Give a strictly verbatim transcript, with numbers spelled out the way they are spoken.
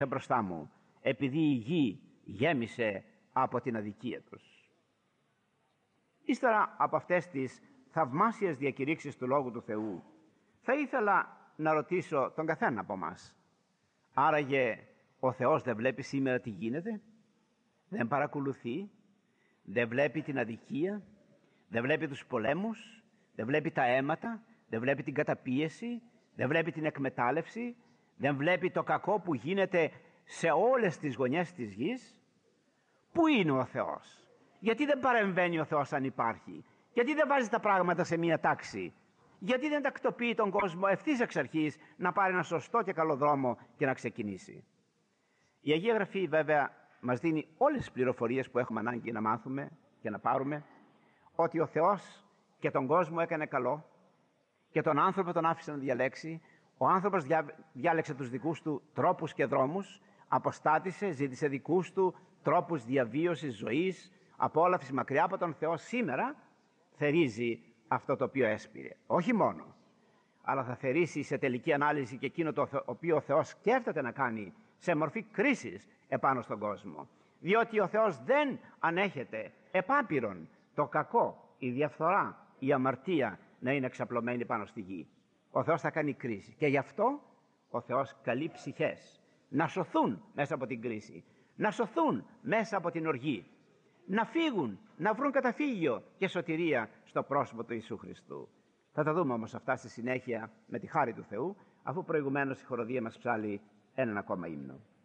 μπροστά μου, επειδή η γη γέμισε από την αδικία τους. Ύστερα από αυτές τις θαυμάσιες διακηρύξεις του Λόγου του Θεού, θα ήθελα να ρωτήσω τον καθένα από μας. Άραγε ο Θεός δεν βλέπει σήμερα τι γίνεται? Δεν παρακολουθεί? Δεν βλέπει την αδικία? Δεν βλέπει τους πολέμους? Δεν βλέπει τα αίματα? Δεν βλέπει την καταπίεση? Δεν βλέπει την εκμετάλλευση? Δεν βλέπει το κακό που γίνεται σε όλες τις γωνιές της γης? Πού είναι ο Θεός? Γιατί δεν παρεμβαίνει ο Θεός αν υπάρχει? Γιατί δεν βάζει τα πράγματα σε μία τάξη? Γιατί δεν τακτοποιεί τον κόσμο ευθύς εξ αρχής να πάρει ένα σωστό και καλό δρόμο και να ξεκινήσει? Η Αγία Γραφή βέβαια μας δίνει όλες τις πληροφορίες που έχουμε ανάγκη να μάθουμε και να πάρουμε, ότι ο Θεός και τον κόσμο έκανε καλό και τον άνθρωπο τον άφησε να διαλέξει. Ο άνθρωπος διά, διάλεξε τους δικούς του τρόπους και δρόμους, αποστάτησε, ζήτησε δικούς του τρόπους διαβίωσης, ζωής, απόλαυσης μακριά από τον Θεό. Σήμερα θερίζει αυτό το οποίο έσπηρε. Όχι μόνο, αλλά θα θερήσει σε τελική ανάλυση και εκείνο το οποίο ο Θεός σκέφτεται να κάνει σε μορφή κρίσης επάνω στον κόσμο. Διότι ο Θεός δεν ανέχεται επάπειρον το κακό, η διαφθορά, η αμαρτία να είναι εξαπλωμένη πάνω στη γη. Ο Θεός θα κάνει κρίση και γι' αυτό ο Θεός καλεί ψυχές να σωθούν μέσα από την κρίση, να σωθούν μέσα από την οργή, να φύγουν, να βρουν καταφύγιο και σωτηρία στο πρόσωπο του Ιησού Χριστού. Θα τα δούμε όμως αυτά στη συνέχεια με τη χάρη του Θεού, αφού προηγουμένως η χοροδία μας ψάλει έναν ακόμα ύμνο.